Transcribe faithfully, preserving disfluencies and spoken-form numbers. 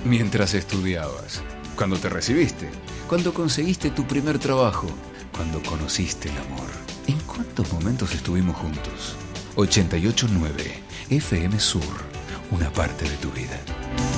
Mientras estudiabas, cuando te recibiste, cuando conseguiste tu primer trabajo, cuando conociste el amor. ¿En cuántos momentos estuvimos juntos? ochenta y ocho punto nueve F M Sur, una parte de tu vida.